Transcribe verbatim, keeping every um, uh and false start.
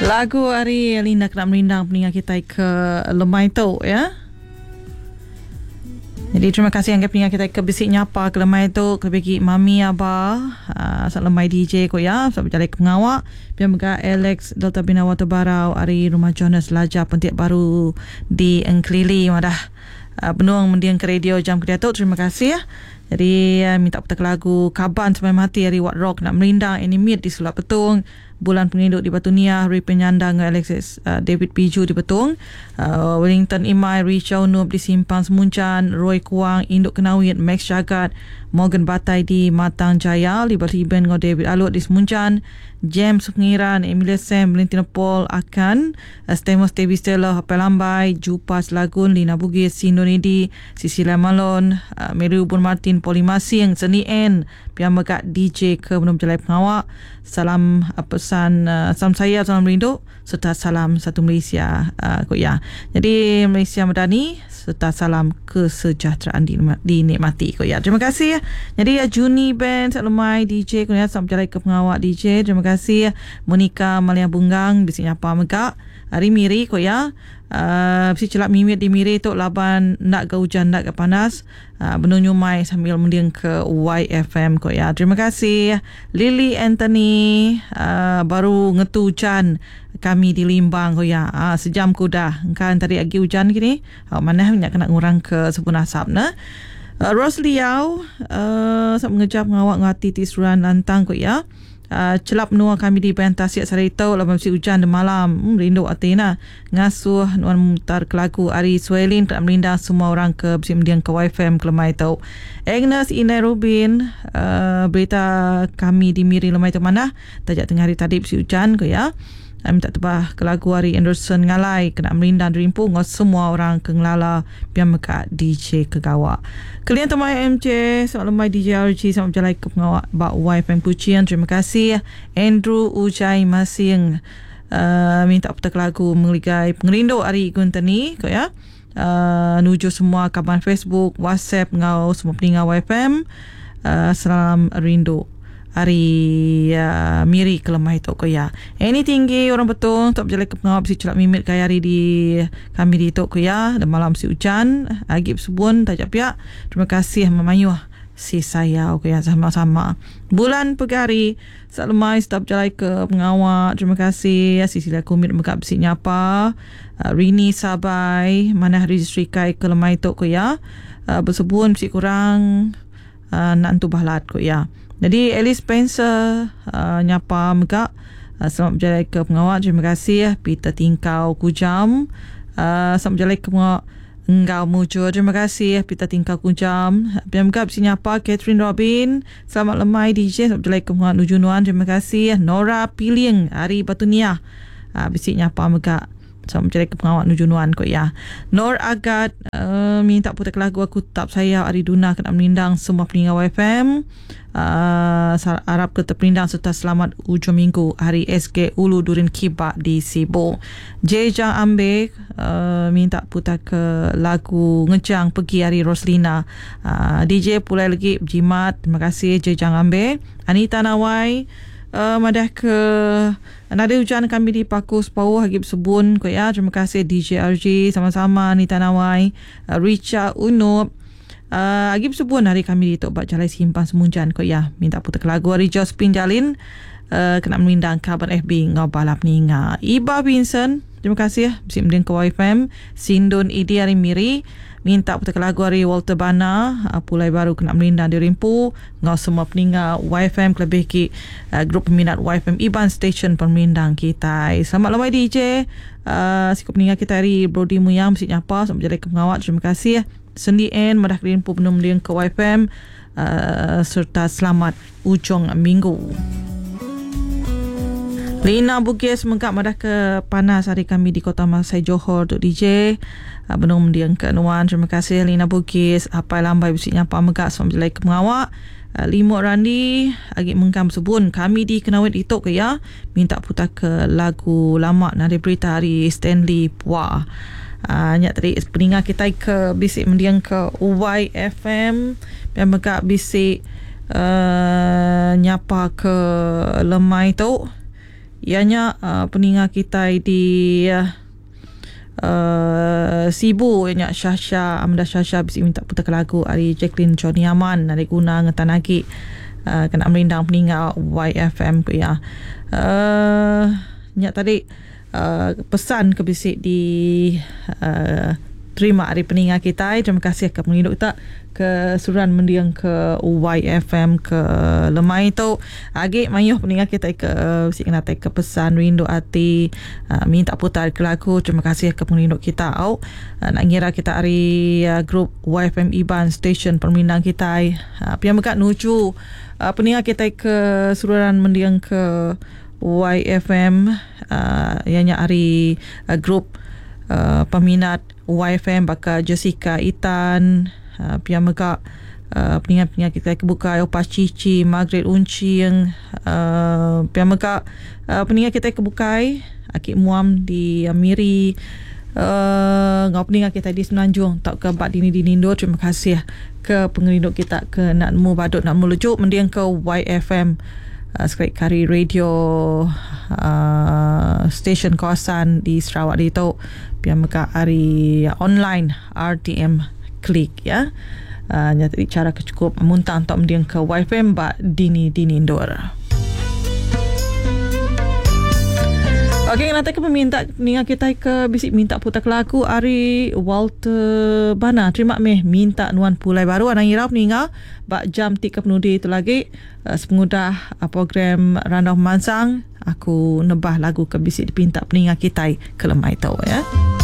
Lagu Ari Lina kena merindang peningat kita ke lemai tu ya. Jadi terima kasih yang peningat kita ke bisik nyapa ke lemai tu ke bagi mami abah uh, sat lemai D J ko ya sat berjalan ke pengawak biar mega Alex Delta Bina Waterbarau Ari Rumah Jonas Lajar Pentiak Baru di Engkelili madah uh, benuang mendiang ke radio jam ke tu. Terima kasih ya. Jadi uh, minta putar lagu Kaban Sampai Mati Ari Wat Rock nak merindang animate di Sulap Petung, Bulan Penginduk di Batu Niah, Hari Penyandang Alexis uh, David Piju di Petung, uh, Wellington Imai, Richau Noob di Simpang Semuncan, Roy Kuang, Induk Kenawit, Max Jagat, Morgan Batai di Matang Jaya, Libat Hiben dengan David Alut di Semuncan, James Pengiran, Emilia Sam, Valentina Paul Akan, uh, Stemos Devi Stella, Hapel Lambai, Jupas Lagun, Lina Bugis, Sindonidi, Sisilia Malon, uh, Mary Ubun Martin, Polimasing, Seni N, Pian Megat D J ke Benum Jelai Pengawak. Salam uh, pesan uh, salam saya, salam rindu serta salam satu Malaysia uh, kot ya. Jadi Malaysia Madani serta salam kesejahteraan dinikmati kot ya. Terima kasih ya. Jadi ya Juni Band Sat Lemai D J kot ya, salam jalan ke pengawak D J. Terima kasih ya. Monika Malia Bunggang bisik nyapa megak Hari Miri kot ya. Uh, si celak mimit di Miri tu laban nak ke hujan nak ke panas, uh, benunyumai sambil mendiang ke Y F M kot ya. Terima kasih Lily Anthony, uh, baru ngetu hujan kami di Limbang kot ya. Uh, sejam kuda kan tadi lagi hujan gini, uh, mana nak kena ngurang ke sepunah asap na. uh, Ros Liao uh, sab mengejap ngawak ngati tisuran lantang kot ya. Uh, celap nuang kami di Pentasiak Saritau laban si hujan de malam. Hmm, rindu atina ngasuh nuan mutar kelaku Ari Swelin tak merindang semua orang ke bersih mendiang ke Y F M ke lemai tau. Agnes Inai Rubin, uh, berita kami di Miri lemai tau mana tajak tengah hari tadi bersih hujan ke ya. Uh, minta tebah ke lagu Ari Anderson Ngalai kena merindang dirimpu ngos semua orang ke ngelala biar mereka D J ke gawak. Kalian temai M J selamat lemai D J R G selamat berjalan ke pengawak bak Y F M Pucian. Terima kasih Andrew Ujai Masing, uh, minta putar lagu mengeligai pengerindu Ari Guntani kau ya. Uh, nuju semua kaban Facebook, WhatsApp ngau semua peninggal Y F M. Uh, salam rindu Hari uh, Miri ke lemah itu kau ya. Ini tinggi orang betul tak berjalan ke pengawal si celak mimit kaya hari di kami di itu kau ya. Dan malam si hujan agib subun tajak piak. Terima kasih memayuh si saya kau ya sama-sama. Bulan Pegari Sat Lemai tetap berjalan ke pengawal. Terima kasih si sila kumit megap besi nyapa. uh, Rini Sabai mana registry kai ke lemah itu kau ya. uh, Bersebun besi kurang uh, nak entu bahlat kau ya. Jadi Alice Spencer uh, nyapa megak, uh, selamat berjalan ke pengawak. Terima kasih Peter Tingkau Kujam, uh, selamat berjalan ke pengawak Enggau Mujur. Terima kasih Peter Tingkau Kujam. Biar megak bisi nyapa Catherine Robin, selamat lemai D J, selamat berjalan ke pengawak Nujunuan. Terima kasih Nora Piling Ari Batu Niah, uh, bisi nyapa megak selamat berjalan ke pengawak Nujunuan kot ya. Nor Agat uh, minta putar lagu Aku Tak Sayang Ari Duna kena menindang semua peninggal Y F M. Uh, harap ke terpindang serta selamat hujung minggu Hari S K Ulu Durin Kibak di Sibu. J Jang Ambek uh, minta putar ke lagu Ngejang Pergi Hari Roslina. uh, D J pulai lagi berjimat. Terima kasih J Jang Ambek. Anita Nawai uh, madah ke nada hujan kami di Paku Sepauh Hagib Sebun kot ya. Terima kasih D J R G sama-sama Anita Nawai, uh, Richa Unub, uh, Hagib Sebun hari kami di Tok Jalai Simpang Semuncan kot ya. Minta putar ke lagu Hari Jospin Jalin, uh, kena merindang kabar F B ngau balap ninga. Iba Vincent, terima kasih ya bisi mending ke Y F M. Sindun Idi Hari Miri minta putar ke lagu Hari Walter Bana, uh, pulai baru kena merindang dirimpu ngau semua peninggal Y F M kelebih ki uh, grup peminat Y F M Iban Station pemerindang kita. Selamat lemai D J, uh, si peninggal kita Hari Brody Muyang mesti nyapa selamat berjalan ke pengawak. Terima kasih ya Sendi N madah dirimpu penuh mending ke Y F M, uh, serta selamat ujung minggu. Lina Bugis mengkap madah ke panas hari kami di Kota Masai Johor untuk D J, uh, benung mendiang ke Nuan. Terima kasih Lina Bugis. Apa lambai besi nyapa megak selamat berjalan ke pengawak. uh, Limut Randi agak mengkam sebun kami di Kenawit itu ke ya. Minta putar ke lagu lama nari berita Hari Stanley Puah. uh, Nyak tadi peninggal kita ke bisik mendiang ke Y F M dan megak bisik uh, nyapa ke lemai tu ianya uh, peningat kita di uh, uh, Sibu ianya Syasha Amda Syasha bisi minta putar lagu ari Jacqueline Johnny Aman dari guna ngetan lagi uh, kena merindang peningat Y F M ku ya. Uh, nya tadi uh, pesan ke bisik di uh, terima hari peningat kita. Terima kasih ke penginduk kita ke suran mendiang ke Y F M ke lemai tu agi mayuh peningat kita ke si kena take ke pesan rindu hati uh, minta putar ke lagu. Terima kasih ke penginduk kita au uh, nak ngira kita hari uh, grup Y F M Iban station permindang kita uh, pian mekat nuju uh, peningat kita ke suran mendiang ke Y F M uh, ianya hari uh, grup uh, peminat Y F M baka Jessica Itan uh, pihak mereka uh, peningat-peningat kita kebuka Opa Cici Margaret Unci yang uh, pihak mereka uh, peningat kita kebukai Akik Muam di Amiri uh, ngau peningat kita di Semenanjung tak ke Bak Dini Dinindo. Terima kasih ke pengerinduk kita ke nak mu badut nak mu lujuk mendiang ke Y F M Uh, sekali kari radio uh, stesen kawasan di Sarawak di tu biar mereka hari uh, online R T M klik ya uh, nyata cara kecukup muntah untuk mendiang ke Y F M Bak Dini Dini Indor. Okey, nanti ke peminta ningat kita ke bisik minta putar lagu Ari Walter Bana. Terima meh minta nuan pulai baru anang irau ninga bak jam tiga penudi itu lagi uh, sepengudah uh, program Randolph Mansang aku nebah lagu ke bisik dipinta peningat kita ke lemai tau ya.